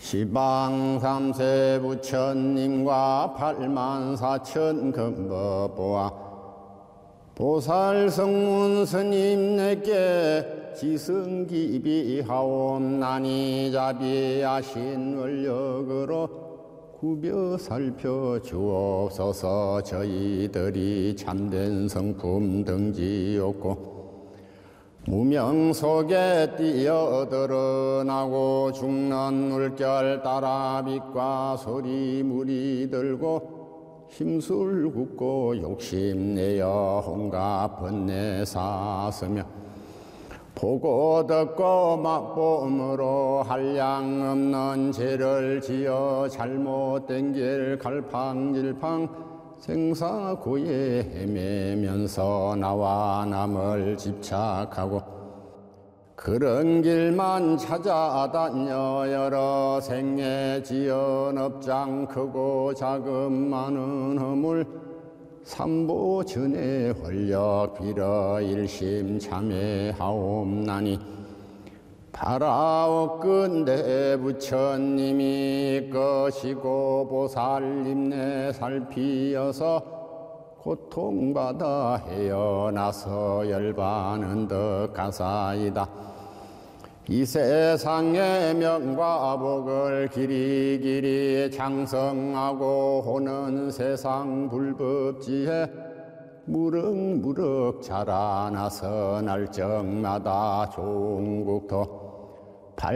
시방 삼세 부처님과 84,000 금법보아 보살 성문 스님 내게 지승기비하옵나니 자비하신 원력으로 구벼 살펴주옵소서. 저희들이 참된 성품 등지없고 무명 속에 뛰어드러나고 죽는 물결 따라 빛과 소리 물이 들고 힘술 굽고 욕심내어 혼과 번뇌 사스며 보고 듣고 맛봄으로 한량 없는 죄를 지어 잘못된 길 갈팡질팡 생사고에 헤매면서 나와 남을 집착하고 그런 길만 찾아다녀 여러 생애 지은 업장 크고 작은 많은 허물 삼보전에 홀려 빌어 일심 참회하옵나니 바라옵건대 부처님이 것이고 보살님네 살피어서 고통받아 헤어나서 열반은 더 가사이다. 이 세상의 명과 복을 길이길이 장성하고 호는 세상 불법지에 무럭무럭 자라나서 날적마다 종국토